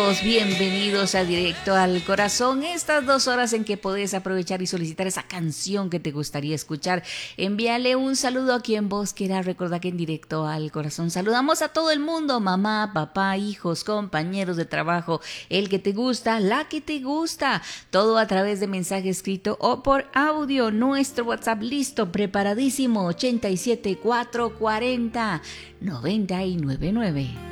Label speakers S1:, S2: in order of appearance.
S1: todos, bienvenidos a Directo al Corazón. Estas 2 horas en que podés aprovechar y solicitar esa canción que te gustaría escuchar. Envíale un saludo a quien vos quieras. Recordá que en Directo al Corazón saludamos a todo el mundo: mamá, papá, hijos, compañeros de trabajo, el que te gusta, la que te gusta. Todo a través de mensaje escrito o por audio. Nuestro WhatsApp listo, preparadísimo: 87 440 999.